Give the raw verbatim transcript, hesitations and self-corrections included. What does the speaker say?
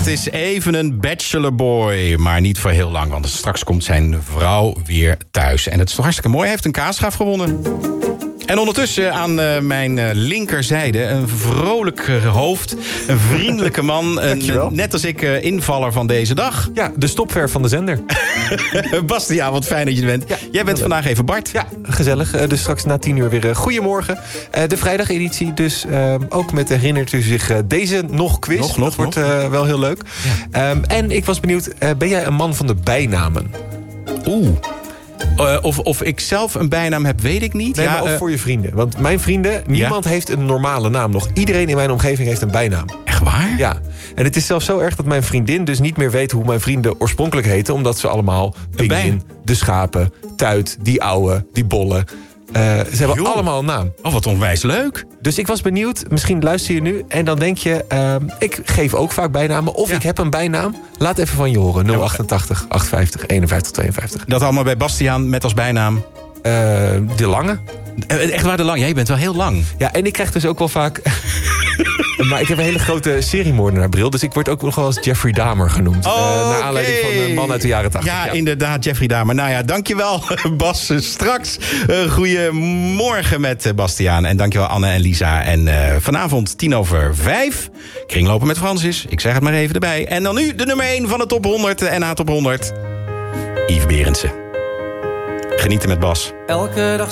Het is even een bachelorboy, maar niet voor heel lang. Want straks komt zijn vrouw weer thuis. En het is toch hartstikke mooi. Hij heeft een kaasschaaf gewonnen. En ondertussen aan uh, mijn uh, linkerzijde een vrolijk hoofd, een vriendelijke man. Een, net als ik uh, invaller van deze dag. Ja, de stopver van de zender. Bastiaan, wat fijn dat je er bent. Ja, Jij bent vandaag even Bart. Ja, gezellig. Uh, dus straks na tien uur weer uh, goedemorgen. Uh, de vrijdageditie, dus uh, ook met herinnert u zich uh, deze nog quiz. Nog, nog, dat wordt nog. Uh, wel heel leuk. Ja. Um, en ik was benieuwd, uh, ben jij een man van de bijnamen? Oeh. Uh, of, of ik zelf een bijnaam heb, weet ik niet. Nee, ja, maar ook uh, voor je vrienden. Want mijn vrienden, niemand ja? heeft een normale naam nog. Iedereen in mijn omgeving heeft een bijnaam. Echt waar? Ja. En het is zelfs zo erg dat mijn vriendin dus niet meer weet hoe mijn vrienden oorspronkelijk heten. Omdat ze allemaal Pinguïn, de schapen, Tuit, die ouwe, die bolle. Uh, ze hebben Joh. allemaal een naam. Oh, wat onwijs leuk. Dus ik was benieuwd, misschien luister je nu en dan denk je, uh, ik geef ook vaak bijnamen. Of ja. ik heb een bijnaam. Laat even van je horen. nul achtentachtig, achtenvijftig, eenenvijftig, tweeënvijftig. Dat allemaal bij Bastiaan met als bijnaam? Uh, de Lange. Echt waar, de lang? Jij bent wel heel lang. Ja, en ik krijg dus ook wel vaak... Maar ik heb een hele grote seriemoordenaarbril. Dus ik word ook nog wel eens Jeffrey Dahmer genoemd. Oh, uh, naar aanleiding van een man uit de jaren tachtig. Ja, ja, inderdaad, Jeffrey Dahmer. Nou ja, dankjewel Bas. Straks uh, goeiemorgen met uh, Bastiaan. En dankjewel Anne en Lisa. En uh, vanavond tien over vijf. Kringlopen met Francis. Ik zeg het maar even erbij. En dan nu de nummer één van de top honderd. De N H Top honderd. Yves Berendsen. Genieten met Bas. Elke dag